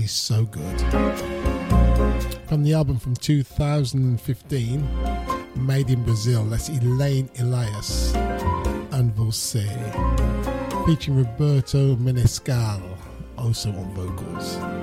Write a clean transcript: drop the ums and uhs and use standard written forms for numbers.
is so good. From the album from 2015, Made in Brazil, that's Elaine Elias and Você, featuring Roberto Menescal, also on vocals.